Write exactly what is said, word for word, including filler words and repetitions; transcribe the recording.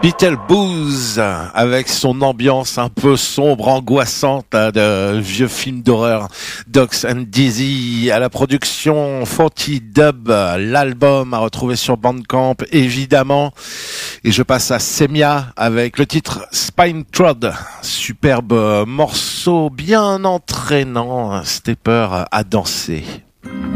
Beetlejuice avec son ambiance un peu sombre, angoissante hein, de vieux film d'horreur. Dogs and Dizzy à la production Forty Dub, l'album à retrouver sur Bandcamp évidemment. Et je passe à Semia avec le titre Spine Trod, superbe morceau bien entraînant, stepper à danser.